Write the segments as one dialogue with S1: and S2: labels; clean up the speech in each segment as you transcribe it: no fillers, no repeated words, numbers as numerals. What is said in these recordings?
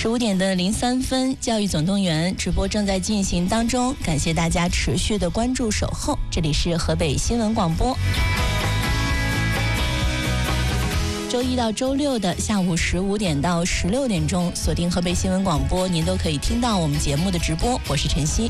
S1: 15点的03分，教育总动员直播正在进行当中，感谢大家持续的关注守候，这里是河北新闻广播。周一到周六的下午15点到16点钟，锁定河北新闻广播，您都可以听到我们节目的直播。我是晨曦，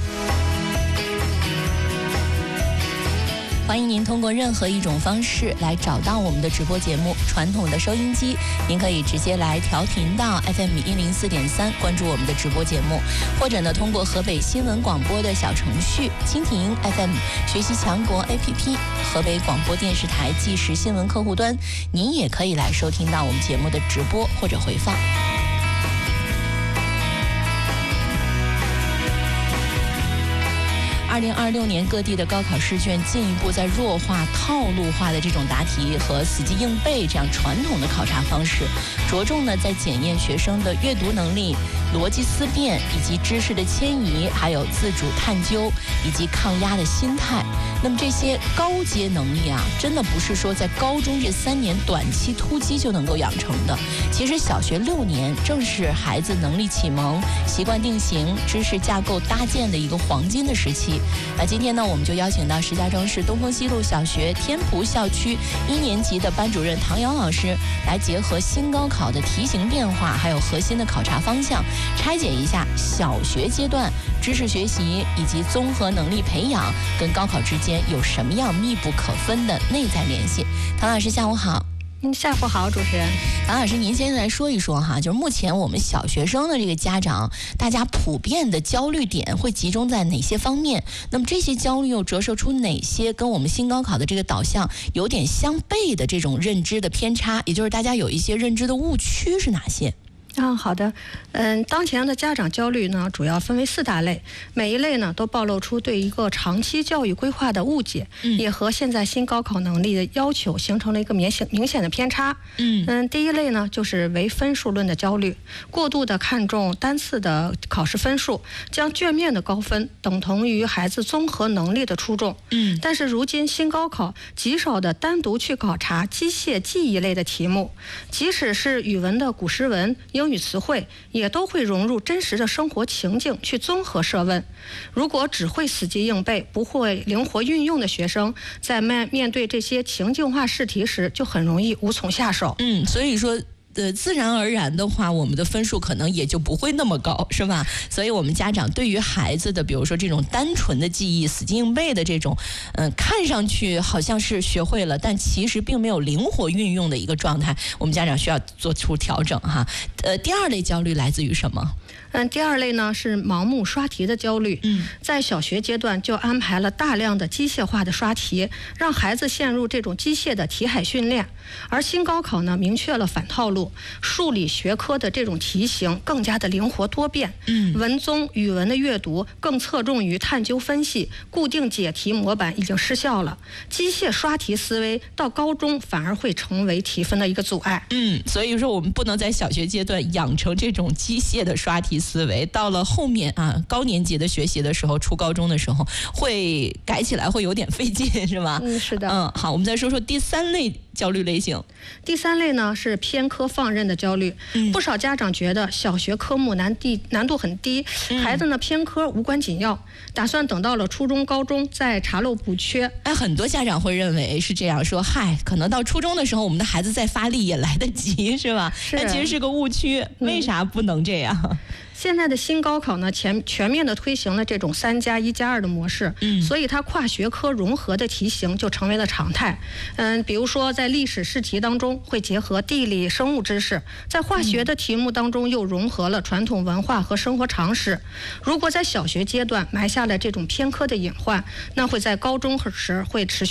S1: 欢迎您通过任何一种方式来找到我们的直播节目。传统的收音机，您可以直接来调频到 FM 104.3，关注我们的直播节目，或者呢，通过河北新闻广播的小程序、蜻蜓 FM、学习强国 APP、河北广播电视台即时新闻客户端，您也可以来收听到我们节目的直播或者回放。2026年各地的高考试卷进一步在弱化、套路化的这种答题和死记硬背这样传统的考察方式，着重呢在检验学生的阅读能力、逻辑思辨以及知识的迁移，还有自主探究以及抗压的心态。那么这些高阶能力啊，真的不是说在高中这3年短期突击就能够养成的。其实小学6年正是孩子能力启蒙、习惯定型、知识架构搭建的一个黄金的时期。那今天呢，我们就邀请到石家庄市东风西路小学天普校区1年级的班主任唐瑶老师，来结合新高考的题型变化，还有核心的考察方向，拆解一下小学阶段知识学习以及综合能力培养跟高考之间有什么样密不可分的内在联系。唐老师下午好。
S2: 下午好，主持人。
S1: 唐老师，您先来说一说哈，就是目前我们小学生的这个家长，大家普遍的焦虑点会集中在哪些方面？那么这些焦虑又折射出哪些跟我们新高考的这个导向有点相悖的这种认知的偏差？也就是大家有一些认知的误区是哪些？
S2: 好的，当前的家长焦虑呢，主要分为4大类，每一类呢都暴露出对一个长期教育规划的误解，也和现在新高考能力的要求形成了一个明显的偏差。第一类呢就是唯分数论的焦虑，过度的看重单次的考试分数，将卷面的高分等同于孩子综合能力的出众。但是如今新高考极少的单独去考察机械记忆类的题目，即使是语文的古诗文、英语词汇，也都会融入真实的生活情境去综合设问。如果只会死记硬背，不会灵活运用的学生，在面对这些情境化试题时，就很容易无从下手。
S1: 所以说自然而然的话，我们的分数可能也就不会那么高，是吧？所以我们家长对于孩子的比如说这种单纯的记忆、死记硬背的这种看上去好像是学会了，但其实并没有灵活运用的一个状态，我们家长需要做出调整哈。第二类焦虑来自于什么？
S2: 第二类呢是盲目刷题的焦虑。在小学阶段就安排了大量的机械化的刷题，让孩子陷入这种机械的题海训练。而新高考呢，明确了反套路，数理学科的这种题型更加的灵活多变。文综、语文的阅读更侧重于探究分析，固定解题模板已经失效了。机械刷题思维到高中反而会成为提分的一个阻碍。
S1: 所以说我们不能在小学阶段养成这种机械的刷题思维，到了后面高年级的学习的时候，初高中的时候会改起来会有点费劲，是吧？
S2: 是的。
S1: 好，我们再说说第3类焦虑类型。
S2: 第3类呢是偏科放任的焦虑。不少家长觉得小学科目难度很低，孩子呢偏科无关紧要，打算等到了初中、高中再查漏补缺。
S1: 很多家长会认为是这样说，可能到初中的时候我们的孩子再发力也来得及，是吧？但其实是个误区。为啥不能这样？
S2: 现在的新高考呢，全面的推行了这种3+1+2的模式，所以它跨学科融合的题型就成为了常态。比如说在历史试题当中会结合地理、生物知识，在化学的题目当中又融合了传统文化和生活常识。如果在小学阶段埋下了这种偏科的隐患，那会在高中时会持续